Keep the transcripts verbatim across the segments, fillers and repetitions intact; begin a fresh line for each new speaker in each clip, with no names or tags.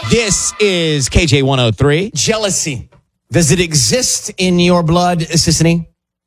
This is K J one oh three. Jealousy. Does it exist in your blood, Sissany?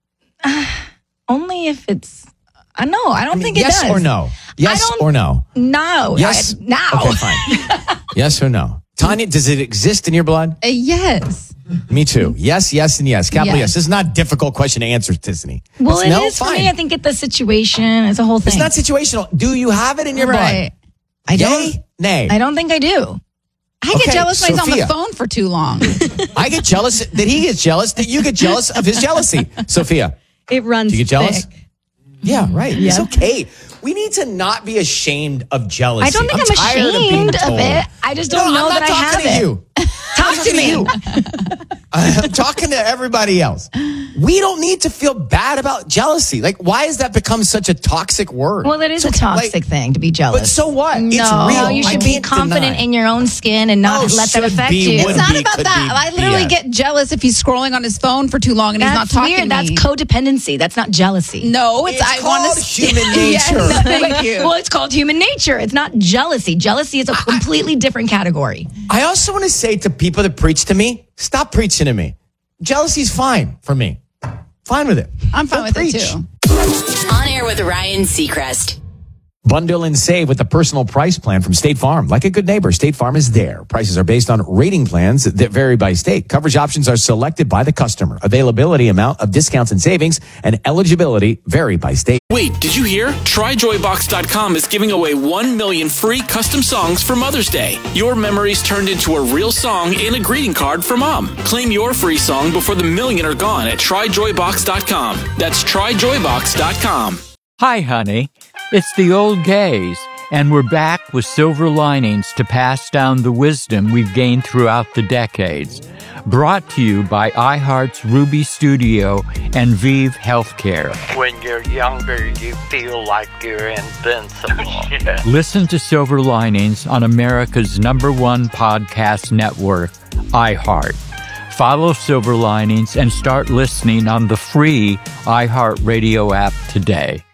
Uh, only if it's... I uh, know. I don't I mean, think it
yes
does.
Yes or no? Yes or no?
No.
Yes?
I, now.
Okay, fine. Yes or no? Tanya, does it exist in your blood?
Uh, yes.
Me too. Yes, yes, and yes. Capital yes. yes. This is not a difficult question to answer, Sissany.
Well,
it's
it
no,
is
fine.
for me. I think it's the situation. It's a whole thing.
It's not situational. Do you have it in your
right.
blood?
I don't.
Yay? Nay?
I don't think I do.
I
okay,
get jealous when
Sophia.
he's on the phone for too long.
I get jealous that he gets jealous that you get jealous of his jealousy. Sophia.
It runs
Do you get jealous?
thick.
Yeah, right.
Yeah.
It's okay. We need to not be ashamed of jealousy.
I don't think I'm,
I'm
ashamed
of,
of it. I just don't
no,
know
I'm
that I have
to
it.
You.
Talk to me.
I'm talking to everybody else. We don't need to feel bad about jealousy. Like, why has that become such a toxic word?
Well, it is
so,
a toxic
like,
thuld be jealous.
But so what?
No,
it's real.
you
I
should be
can't
confident
deny.
in your own skin and not
Oh,
let that
should
affect
be,
you.
It's
would
not
be,
about
could
that.
be
I literally
B S.
get jealous if he's scrolling on his phone for too long and
That's
he's not talking
weird.
to
That's
me.
codependency. That's not jealousy.
No, it's,
It's
I
called
want to
human
Yes,
nature.
thank you.
Well, it's called human nature. It's not jealousy. Jealousy is a completely different category.
I also want to say to people that preach to me, stop preaching to me. Jealousy's fine for me. Fine with it.
I'm fine
Don't
with
preach.
it too.
On air with Ryan Seacrest.
Bundle and save with the personal price plan from State Farm. Like a good neighbor, State Farm is there. Prices are based on rating plans that vary by state. Coverage options are selected by the customer. Availability, amount of discounts and savings, and eligibility vary by state.
Wait, did you hear? Try Joy Box dot com is giving away one million free custom songs for Mother's Day. Your memories turned into a real song and a greeting card for Mom. Claim your free song before the million are gone at Try Joy Box dot com. That's Try Joy Box dot com.
Hi, honey. It's the old gays, and we're back with silver linings to pass down the wisdom we've gained throughout the decades. Brought to you by iHeart's Ruby Studio and Vive Healthcare.
When you're younger, you feel like you're invincible. Yeah.
Listen to Silver Linings on America's number one podcast network, iHeart. Follow Silver Linings and start listening on the free iHeartRadio app today.